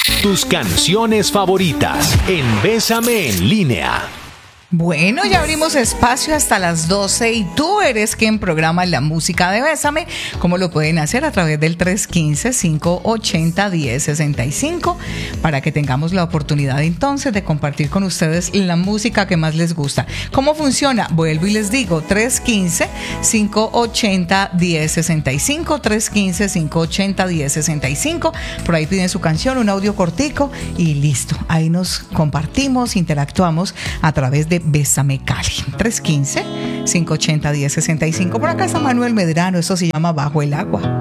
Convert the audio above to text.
Tus canciones favoritas en Bésame en Línea. Bueno, ya abrimos espacio hasta las 12 y tú eres quien programa la música de Bésame. ¿Cómo lo pueden hacer? A través del 315-580-1065 para que tengamos la oportunidad entonces de compartir con ustedes la música que más les gusta. ¿Cómo funciona? Vuelvo y les digo, 315-580-1065, 315-580-1065. Por ahí piden su canción, un audio cortico y listo. Ahí nos compartimos, interactuamos a través de Bésame Cali. 315-580-1065. Por acá está Manuel Medrano, eso se llama Bajo el Agua.